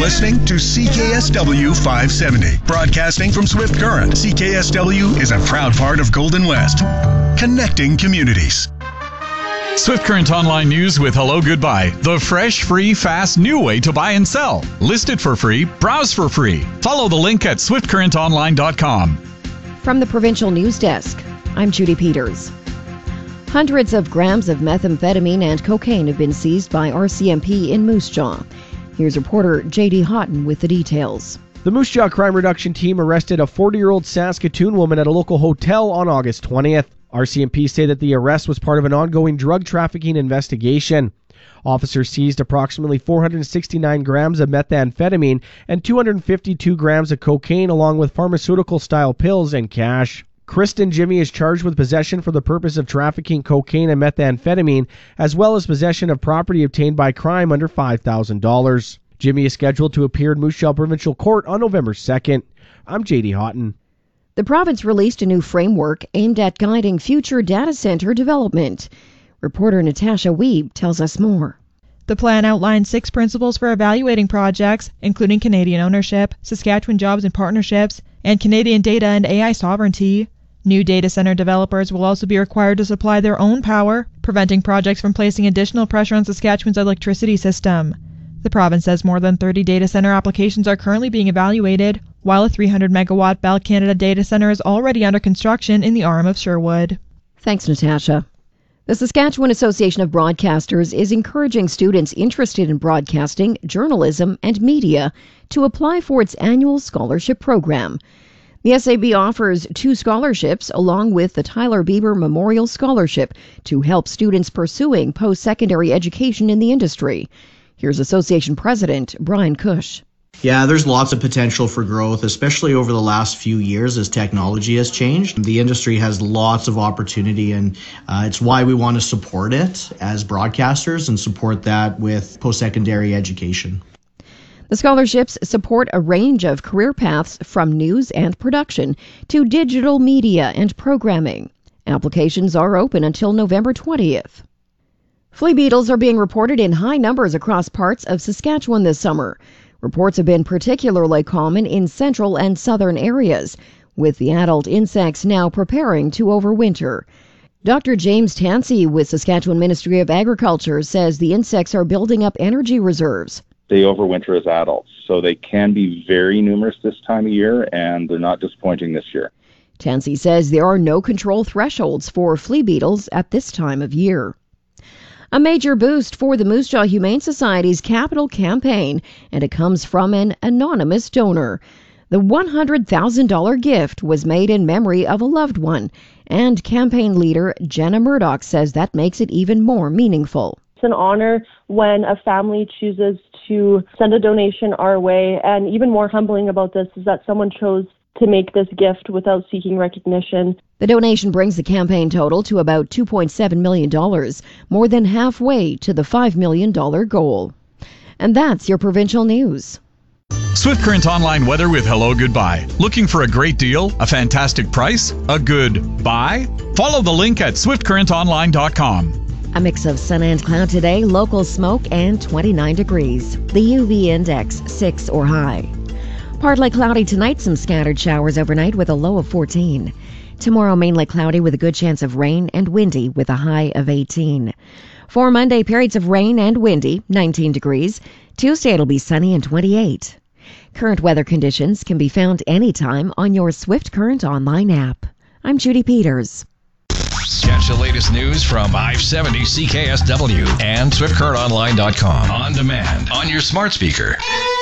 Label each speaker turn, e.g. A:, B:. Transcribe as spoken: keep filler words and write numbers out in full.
A: listening to C K S W five seventy. Broadcasting from Swift Current, C K S W is a proud part of Golden West. Connecting communities.
B: Swift Current Online News with Hello Goodbye. The fresh, free, fast, new way to buy and sell. List it for free. Browse for free. Follow the link at swift current online dot com.
C: From the Provincial News Desk, I'm Judy Peters. Hundreds of grams of methamphetamine and cocaine have been seized by R C M P in Moose Jaw. Here's reporter J D Houghton with the details.
D: The Moose Jaw Crime Reduction Team arrested a forty-year-old Saskatoon woman at a local hotel on August twentieth. R C M P say that the arrest was part of an ongoing drug trafficking investigation. Officers seized approximately four hundred sixty-nine grams of methamphetamine and two hundred fifty-two grams of cocaine, along with pharmaceutical-style pills and cash. Kristen Jimmy is charged with possession for the purpose of trafficking cocaine and methamphetamine, as well as possession of property obtained by crime under five thousand dollars. Jimmy is scheduled to appear in Moose Jaw Provincial Court on November second. I'm J D Houghton.
C: The province released a new framework aimed at guiding future data center development. Reporter Natasha Wiebe tells us more.
E: The plan outlines six principles for evaluating projects, including Canadian ownership, Saskatchewan jobs and partnerships, and Canadian data and A I sovereignty. New data center developers will also be required to supply their own power, preventing projects from placing additional pressure on Saskatchewan's electricity system. The province says more than thirty data center applications are currently being evaluated, while a three hundred megawatt Bell Canada data center is already under construction in the Arm of Sherwood.
C: Thanks, Natasha. The Saskatchewan Association of Broadcasters is encouraging students interested in broadcasting, journalism, and media to apply for its annual scholarship program. The S A B offers two scholarships along with the Tyler Bieber Memorial Scholarship to help students pursuing post-secondary education in the industry. Here's Association President Brian Cush.
F: Yeah, there's lots of potential for growth, especially over the last few years as technology has changed. The industry has lots of opportunity, and uh, it's why we want to support it as broadcasters and support that with post-secondary education.
C: The scholarships support a range of career paths from news and production to digital media and programming. Applications are open until November twentieth. Flea beetles are being reported in high numbers across parts of Saskatchewan this summer. Reports have been particularly common in central and southern areas, with the adult insects now preparing to overwinter. Doctor James Tansey with Saskatchewan Ministry of Agriculture says the insects are building up energy reserves.
G: They overwinter as adults, so they can be very numerous this time of year, and they're not disappointing this year.
C: Tansey says there are no control thresholds for flea beetles at this time of year. A major boost for the Moose Jaw Humane Society's capital campaign, and it comes from an anonymous donor. The one hundred thousand dollars gift was made in memory of a loved one, and campaign leader Jenna Murdoch says that makes it even more meaningful.
H: It's an honor when a family chooses to send a donation our way, and even more humbling about this is that someone chose to make this gift without seeking recognition.
C: The donation brings the campaign total to about two point seven million dollars, more than halfway to the five million dollars goal. And that's your provincial news.
B: Swift Current Online weather with Hello Goodbye. Looking for a great deal, a fantastic price, a good buy? Follow the link at swift current online dot com.
C: A mix of sun and cloud today, local smoke, and twenty-nine degrees. The U V index six or high. Partly cloudy tonight, some scattered showers overnight with a low of fourteen. Tomorrow, mainly cloudy with a good chance of rain and windy with a high of eighteen. For Monday, periods of rain and windy, nineteen degrees. Tuesday, it'll be sunny and twenty-eight. Current weather conditions can be found anytime on your Swift Current online app. I'm Judy Peters.
I: Catch the latest news from five seventy C K S W and swift current online dot com on demand on your smart speaker.